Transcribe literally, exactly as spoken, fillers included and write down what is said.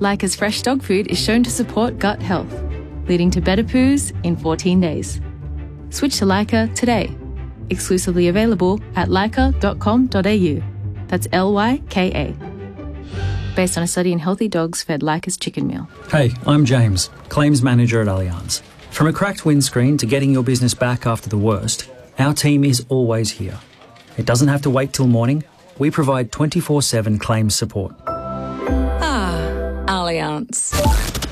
Leica's fresh dog food is shown to support gut health, leading to better poos in fourteen days. Switch to Leica today. Exclusively available at leica dot com dot a u. That's L Y K A. Based on a study in healthy dogs fed Leica's chicken meal. Hey, I'm James, Claims Manager at Allianz. From a cracked windscreen to getting your business back after the worst, our team is always here. It doesn't have to wait till morning. We provide twenty-four seven claims support. Ah, Allianz.